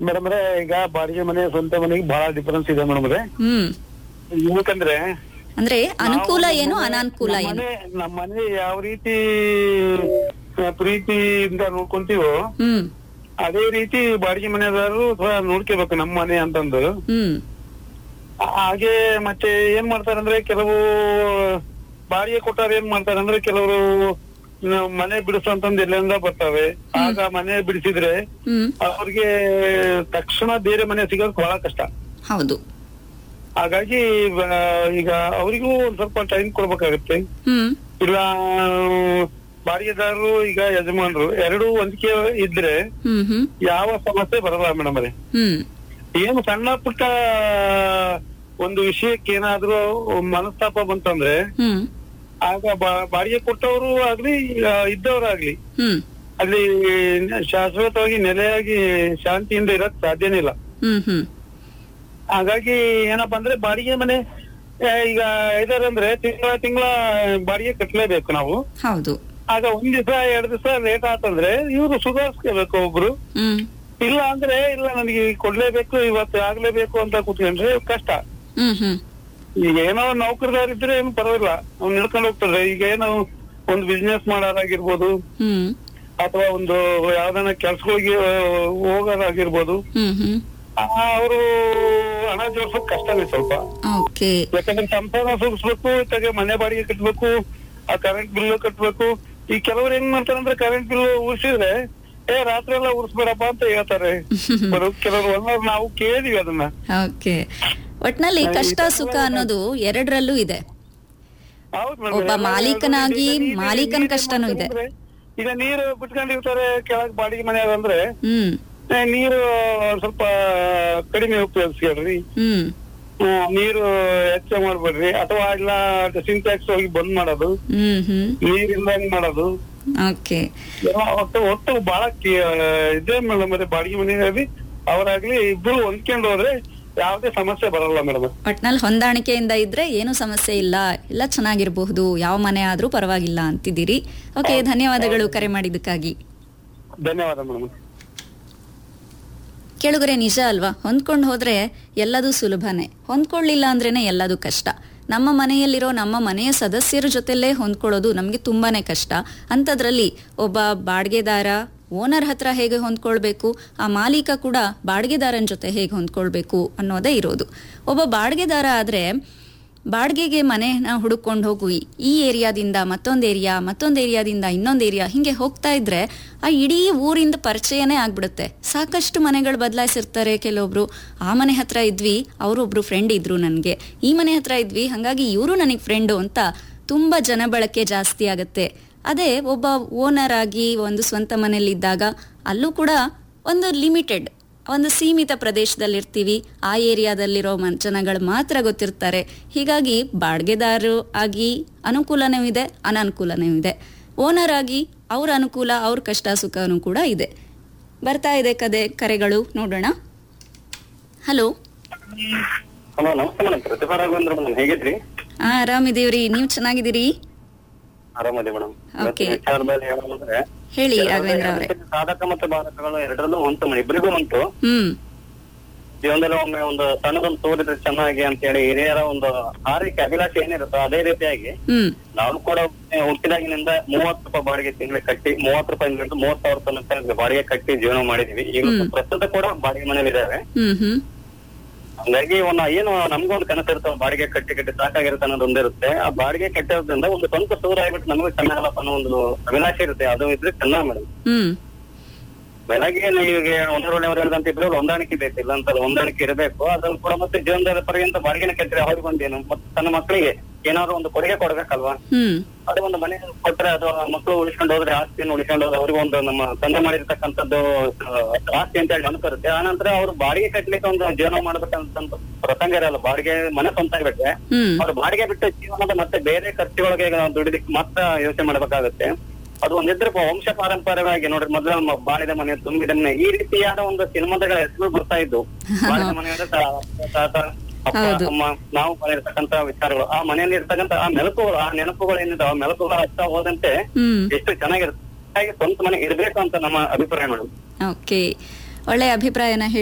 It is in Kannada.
ಮೇಡಮ್ ಈಗ ಬಾಡಿಗೆ ಮನೆ ಸ್ವಂತ ಮನೆಗೆ ಬಹಳ ಡಿಫರೆನ್ಸ್ ಇದೆ ಮೇಡಮ್ ಹ್ಮ್ ಯಾಕಂದ್ರೆ ಅಂದ್ರೆ ಅನುಕೂಲ ನಾವು ಏನು ನಮ್ಮ ಅನಾನುಕೂಲ ನಮ್ಮ ಏನು? ನಮ್ಮ ಮನೆ ಯಾವ ರೀತಿ ಪ್ರೀತಿಯಿಂದ ನೋಡ್ಕೊಂತೀವೋ ಹ್ಮ್ ಅದೇ ರೀತಿ ಬಾಡಿಗೆ ಮನೆದಾರರು ನೋಡ್ಕೋಬೇಕು ನಮ್ಮ ಮನೆ ಅಂತಂದು. ಹ್ಮ್ ಹಾಗೆ ಮತ್ತೆ ಏನ್ ಮಾಡ್ತಾರಂದ್ರೆ ಕೆಲವು ಬಾಡಿಗೆ ಕೊಟ್ಟಾರ ಏನ್ ಮಾಡ್ತಾರಂದ್ರೆ ಕೆಲವರು ಮನೆ ಬಿಡಿಸಂತಂದ್ ಎಲ್ಲಿಂದ ಬರ್ತವೆ. ಆಗ ಮನೆ ಬಿಡಿಸಿದ್ರೆ ಹ್ಮ್ ಅವ್ರಿಗೆ ತಕ್ಷಣ ಬೇರೆ ಮನೆ ಸಿಗೋದು ಬಹಳ ಕಷ್ಟ. ಹೌದು. ಹಾಗಾಗಿ ಈಗ ಅವರಿಗೂ ಒಂದ್ ಸ್ವಲ್ಪ ಟೈಮ್ ಕೊಡ್ಬೇಕಾಗತ್ತೆ. ಹ್ಮ್ ಇಲ್ಲ ಬಾಡಿಗೆದಾರರು ಈಗ ಯಜಮಾನರು ಎರಡೂ ಹೊಂದಿಕೆ ಇದ್ರೆ ಹ್ಮ್ ಹ್ಮ್ ಯಾವ ಸಮಸ್ಯೆ ಬರಲ್ಲ ಮೇಡಮ್ ಅವರೇ. ಹ್ಮ್ ಏನು ಸಣ್ಣ ಪುಟ್ಟ ಒಂದು ವಿಷಯಕ್ಕೆ ಏನಾದ್ರೂ ಮನಸ್ತಾಪ ಬಂತಂದ್ರೆ ಹ್ಮ್ ಆಗ ಬಾಡಿಗೆ ಕೊಟ್ಟವರು ಆಗ್ಲಿ ಇದ್ದವರಾಗ್ಲಿ ಹ್ಮ್ ಅಲ್ಲಿ ಶಾಶ್ವತವಾಗಿ ನೆಲೆಯಾಗಿ ಶಾಂತಿಯಿಂದ ಇರಕ್ ಸಾಧ್ಯನೇ ಇಲ್ಲ. ಹ್ಮ್ ಹ್ಮ್ ಹಾಗಾಗಿ ಏನಪ್ಪಾ ಅಂದ್ರೆ ಬಾಡಿಗೆ ಮನೆ ಈಗ ಇದಾರಂದ್ರೆ ತಿಂಗಳ ಬಾಡಿಗೆ ಕಟ್ಲೇಬೇಕು ನಾವು. ಹೌದು. ಆಗ ಒಂದ್ ದಿವಸ 2 ದಿವಸ ಲೇಟ್ ಆತಂದ್ರೆ ಇವ್ರು ಸುಧಾರಿಸ್ಕೋಬೇಕು ಒಬ್ರು. ಹ್ಮ್ ಇಲ್ಲ ಅಂದ್ರೆ ಇಲ್ಲ ನನಗೆ ಕೊಡ್ಲೇಬೇಕು ಇವತ್ತು ಆಗ್ಲೇಬೇಕು ಅಂತ ಕೂತ್ಕೊಂಡ್ರೆ ಕಷ್ಟ. ಹ್ಮ್ ಹ್ಮ್ ಈಗ ಏನೋ ನೌಕರದಾರಿದ್ರೆ ಏನು ಪರವಾಗಿಲ್ಲ, ಅವ್ನು ನಡ್ಕೊಂಡು ಹೋಗ್ತಾರೆ. ಈಗ ಏನೋ ಒಂದು ಬಿಸ್ನೆಸ್ ಮಾಡೋರಾಗಿರ್ಬೋದು ಹ್ಮ್ ಅಥವಾ ಒಂದು ಯಾವ್ದಾನ ಕೆಲ್ಸಗಳಿಗೆ ಹೋಗೋದಾಗಿರ್ಬೋದು, ಹ್ಮ್ ಹ್ಮ್ ಅವರು ಹಣ ಜೋಡ್ಸೋಕ್ ಕಷ್ಟನೇ ಸ್ವಲ್ಪ. ಓಕೆ. ಯಾಕಂದ್ರೆ ಸಂಸಾರ ಸುಗಿಸ್ಬೇಕು, ಜೊತೆಗೆ ಮನೆ ಬಾಡಿಗೆ ಕಟ್ಬೇಕು, ಆ ಕರೆಂಟ್ ಬಿಲ್ ಕಟ್ಬೇಕು. ಈ ಕೆಲವ್ರು ಏನ್ ಮಾಡ್ತಾರಂದ್ರೆ ಕರೆಂಟ್ ಬಿಲ್ ಉಳಿಸಿದ್ರೆ ರಾತ್ರಿ ಎಲ್ಲ ಉರ್ಸ್ಬೇಡಪ್ಪ ಅಂತ ಹೇಳ್ತಾರೆ ಕೆಲವರು. ನಾವು ಕೇಳಿದೀವಿ ಅದನ್ನ. ಓಕೆ. ಒಟ್ನಲ್ಲಿ ಕಷ್ಟ ಸುಖ ಅನ್ನೋದು ಎರಡರಲ್ಲೂ ಇದೆ. ಒಬ್ಬ ಮಾಲೀಕನಾಗಿ ಮಾಲೀಕನ ಕಷ್ಟನೂ ಇದೆ. ಈಗ ನೀರು ಬಿಟ್ಕೊಂಡಿರ್ತಾರೆ ಕೆಳಗ್ ಬಾಡಿಗೆ ಮನೆ ಅಂದ್ರೆ ಹ್ಮ್ ನೀರು ಸ್ವಲ್ಪ ಕಡಿಮೆ ಉಪಯೋಗಿಸ್ಕೊಳ್ರಿ, ಹ್ಮ್ ನೀರು ಹೆಚ್ಚು ಮಾಡ್ಬೇಡ್ರಿ, ಅಥವಾ ಇಲ್ಲ ಸಿಂಟ್ಯಾಕ್ಸ್ ಹೋಗಿ ಬಂದ್ ಮಾಡೋದು, ಹ್ಮ್ ಹ್ಮ್ ನೀರಿಂದಂಗ್ ಮಾಡೋದು. ಓಕೆ. ಒಟ್ಟು ಬಹಳ ಇದೆ ಮೇಡಮ್. ಮತ್ತೆ ಬಾಡಿಗೆ ಮನೆಯಲ್ಲಿ ಅವರಾಗ್ಲಿ ಇಬ್ರು ಹೊಂದ್ಕೊಂಡು ಹೋದ್ರೆ ಯಾವ್ದೇ ಸಮಸ್ಯೆ ಬರಲ್ಲ ಮೇಡಮ್. ಒಟ್ನಲ್ಲಿ ಹೊಂದಾಣಿಕೆಯಿಂದ ಇದ್ರೆ ಏನು ಸಮಸ್ಯೆ ಇಲ್ಲ, ಎಲ್ಲ ಚೆನ್ನಾಗಿರ್ಬಹುದು, ಯಾವ ಮನೆ ಆದ್ರೂ ಪರವಾಗಿಲ್ಲ ಅಂತಿದ್ದೀರಿ. ಓಕೆ, ಧನ್ಯವಾದಗಳು ಕರೆ ಮಾಡಿದ್ದಕ್ಕಾಗಿ. ಧನ್ಯವಾದ ಮೇಡಮ್. ಕೇಳುಗರೆ, ನಿಜ ಅಲ್ವಾ? ಹೊಂದ್ಕೊಂಡು ಹೋದ್ರೆ ಎಲ್ಲದೂ ಸುಲಭನೇ, ಹೊಂದ್ಕೊಳ್ಳಿಲ್ಲ ಅಂದ್ರೇನೆ ಎಲ್ಲದೂ ಕಷ್ಟ. ನಮ್ಮ ಮನೆಯಲ್ಲಿರೋ ನಮ್ಮ ಮನೆಯ ಸದಸ್ಯರ ಜೊತೆಲೇ ಹೊಂದ್ಕೊಳ್ಳೋದು ನಮಗೆ ತುಂಬಾನೇ ಕಷ್ಟ. ಅಂಥದ್ರಲ್ಲಿ ಒಬ್ಬ ಬಾಡಿಗೆದಾರ ಓನರ್ ಹತ್ರ ಹೇಗೆ ಹೊಂದ್ಕೊಳ್ಬೇಕು, ಆ ಮಾಲೀಕ ಕೂಡ ಬಾಡಿಗೆದಾರನ ಜೊತೆ ಹೇಗೆ ಹೊಂದ್ಕೊಳ್ಬೇಕು ಅನ್ನೋದೇ ಇರೋದು. ಒಬ್ಬ ಬಾಡಿಗೆದಾರ ಆದರೆ ಬಾಡಿಗೆಗೆ ಮನೆನ ಹುಡುಕೊಂಡು ಹೋಗಿ ಈ ಏರಿಯಾದಿಂದ ಮತ್ತೊಂದು ಏರಿಯಾದಿಂದ ಇನ್ನೊಂದು ಏರಿಯಾ ಹಿಂಗೆ ಹೋಗ್ತಾ ಇದ್ರೆ ಆ ಇಡೀ ಊರಿಂದ ಪರಿಚಯನೇ ಆಗ್ಬಿಡುತ್ತೆ. ಸಾಕಷ್ಟು ಮನೆಗಳು ಬದಲಾಯಿಸಿರ್ತಾರೆ ಕೆಲವೊಬ್ರು. ಆ ಮನೆ ಹತ್ರ ಇದ್ವಿ, ಅವರೊಬ್ರು ಫ್ರೆಂಡ್ ಇದ್ರು ನನಗೆ, ಈ ಮನೆ ಹತ್ರ ಇದ್ವಿ ಹಾಗಾಗಿ ಇವರು ನನಗೆ ಫ್ರೆಂಡು ಅಂತ ತುಂಬ ಜನ ಬಳಕೆ ಜಾಸ್ತಿ ಆಗುತ್ತೆ. ಅದೇ ಒಬ್ಬ ಓನರ್ ಆಗಿ ಒಂದು ಸ್ವಂತ ಮನೆಯಲ್ಲಿದ್ದಾಗ ಅಲ್ಲೂ ಕೂಡ ಒಂದು ಲಿಮಿಟೆಡ್, ಒಂದು ಸೀಮಿತ ಪ್ರದೇಶದಲ್ಲಿರ್ತೀವಿ, ಆ ಏರಿಯಾದಲ್ಲಿರೋ ಜನಗಳು ಮಾತ್ರ ಗೊತ್ತಿರ್ತಾರೆ. ಹೀಗಾಗಿ ಬಾಡಿಗೆದಾರರು ಆಗಿ ಅನುಕೂಲನೂ ಇದೆ, ಅನಾನುಕೂಲನೂ ಇದೆ. ಓನರ್ ಆಗಿ ಅವ್ರ ಅನುಕೂಲ, ಅವ್ರ ಕಷ್ಟ ಸುಖನೂ ಕೂಡ ಇದೆ. ಬರ್ತಾ ಇದೆ ಕರೆಗಳು, ನೋಡೋಣ. ಹಲೋ. ಹಲೋ, ನಮಸ್ತೆ ಮೇಡಮ್. ಪ್ರತಿಭಾ ರಾಘವೇಂದ್ರ ಮೇಡಮ್, ಹೇಗಿದ್ರಿ? ಆರಾಮಿದೀವ್ರಿ, ನೀವು ಚೆನ್ನಾಗಿದ್ದೀರಿ? ಆರಾಮದಿ ಮೇಡಮ್. ಓಕೆ, ಹೇಳೋದಂದ್ರೆ ಹೇಳಿ ರಾಘವೇಂದ್ರ ಅವರೇ. ಸಾಧಕ ಮತ್ತು ಬಾಧಕಗಳು ಎರಡರಲ್ಲೂ ಉಂಟು ಮೇಡಮ್, ಇಬ್ಬರಿಗೂ ಉಂಟು. ಜೀವನದಲ್ಲಿ ಒಮ್ಮೆ ಒಂದು ಸಣ್ಣದೊಂದು ತೋರಿದ್ರೆ ಚೆನ್ನಾಗಿ ಅಂತ ಹೇಳಿ ಹಿರಿಯರ ಒಂದು ಆರೈಕೆ ಅಭಿಲಾಷೆ ಏನಿರುತ್ತೋ ಅದೇ ರೀತಿಯಾಗಿ ನಾವು ಕೂಡ ಹುಟ್ಟಿದಾಗಿನಿಂದ 30 ರೂಪಾಯಿ ಬಾಡಿಗೆ ತಿಂಗಳಿಗೆ ಕಟ್ಟಿ 30 ರೂಪಾಯಿ 30,000 ತನಕ ಬಾಡಿಗೆ ಕಟ್ಟಿ ಜೀವನ ಮಾಡಿದೀವಿ. ಈಗ ಪ್ರಸ್ತುತ ಕೂಡ ಬಾಡಿಗೆ ಮನೇಲಿ ಇದಾವೆ. ಹಂಗಾಗಿ ಏನು ನಮ್ಗೊಂದು ಕನಸು ಇರ್ತಾವ, ಬಾಡಿಗೆ ಕಟ್ಟಿ ಸಾಕಾಗಿರುತ್ತೆ ಅನ್ನೋದು ಒಂದಿರುತ್ತೆ. ಆ ಬಾಡಿಗೆ ಕಟ್ಟಿರೋದ್ರಿಂದ ಒಂದು ಸ್ವಂತ ಸೂರ ಆಗ್ಬಿಟ್ಟು ನಮಗೂ ಚೆನ್ನಾಗಲ್ಲಪ್ಪ ಅನ್ನೋ ಒಂದು ಅಭಿಲಾಷೆ ಇರುತ್ತೆ. ಅದು ಇದ್ರೆ ಚೆನ್ನಾಗ್ ಮೇಡಮ್. ಬೆಳಗ್ಗೆ ನೀವಿಗೆ ಒಂದರೊಳಗೆ ಹೇಳಿದಂತ ಇದ್ರೆ ಹೊಂದಾಣಿಕೆ ಬೇಕಿಲ್ಲ ಅಂತ, ಹೊಂದಾಣಿಕೆ ಇರಬೇಕು. ಅದನ್ನು ಕೂಡ ಮತ್ತೆ ಜೀವನದ ಪರ್ಯಂತ ಬಾಡಿಗೆನ ಕಟ್ಟಿದ್ರೆ ಅವ್ರಿಗೆ ಒಂದೇನು ಮತ್ತೆ ತನ್ನ ಮಕ್ಕಳಿಗೆ ಏನಾದ್ರು ಒಂದು ಕೊಡುಗೆ ಕೊಡ್ಬೇಕಲ್ವಾ? ಅದೇ ಒಂದು ಮನೆ ಕೊಟ್ರೆ ಅಥವಾ ಮಕ್ಕಳು ಉಳಿಸ್ಕೊಂಡು ಹೋದ್ರೆ ಆಸ್ತಿಯನ್ನು ಉಳಿಸ್ಕೊಂಡು ಹೋದ್ರೆ ಅವ್ರಿಗೆ ಒಂದು ನಮ್ಮ ತಂದೆ ಮಾಡಿರ್ತಕ್ಕಂಥದ್ದು ಆಸ್ತಿ ಅಂತ ಹೇಳಿ ಅನ್ಕೊರುತ್ತೆ. ಆನಂತರ ಅವ್ರು ಬಾಡಿಗೆ ಕಟ್ಲಿಕ್ಕೆ ಒಂದು ಜೀವನ ಮಾಡ್ಬೇಕಂತ ಪ್ರಸಂಗ ಇರಲ್ಲ. ಬಾಡಿಗೆ ಮನೆ ಸ್ವಂತ ಆಗ್ಬಿಟ್ರೆ ಅವ್ರು ಬಾಡಿಗೆ ಬಿಟ್ಟು ಜೀವನದ ಮತ್ತೆ ಬೇರೆ ಖರ್ಚುಗಳಿಗೆ ದುಡಿದಕ್ಕೆ ಮತ್ತೆ ಯೋಚನೆ ಮಾಡ್ಬೇಕಾಗುತ್ತೆ. ಅದು ಒಂದಿದ್ರೆ ವಂಶ ಪಾರಂಪರ್ಯವಾಗಿ ನೋಡ್ರಿ, ಮೊದಲು ನಮ್ಮ ಬಾಳಿದ ಮನೆ ತುಂಬಿದ ಮನೆ ಈ ರೀತಿಯಾದ ಒಂದು ಸಿನಿಮಾಗಳ ಹೆಸರು ಬರ್ತಾ ಇದ್ದು. ಬಾಳಿದ ಮನೆ ಅಂದ್ರೆ ತಾತ ಅಪ್ಪ ಅಮ್ಮ ನಾವು ಮಾಡಿರ್ತಕ್ಕಂತ ವಿಚಾರಗಳು, ಆ ಮನೆಯಲ್ಲಿ ಇರ್ತಕ್ಕಂಥ ಆ ಮೆಲುಕುಗಳು, ಆ ನೆನಪುಗಳು ಏನಿದೆ ಆ ಮೆಲುಕುಗಳು ಹಚ್ತಾ ಹೋದಂತೆ ಎಷ್ಟು ಚೆನ್ನಾಗಿರುತ್ತೆ. ಹಾಗೆ ಸ್ವಂತ ಮನೆ ಇರ್ಬೇಕು ಅಂತ ನಮ್ಮ ಅಭಿಪ್ರಾಯ ಮೇಡಮ್. ಓಕೆ, ಒಳ್ಳೆ ಅಭಿಪ್ರಾಯನ